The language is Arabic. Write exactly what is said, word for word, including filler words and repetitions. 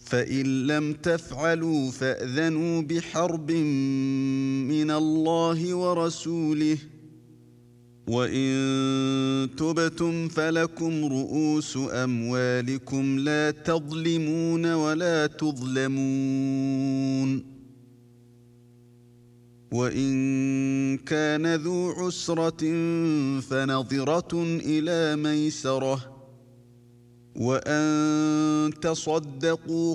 فإن لم تفعلوا فأذنوا بحرب من الله ورسوله وإن تبتم فلكم رؤوس أموالكم لا تظلمون ولا تظلمون وإن كان ذو عسرة فنظرة إلى ميسرة وأن تصدقوا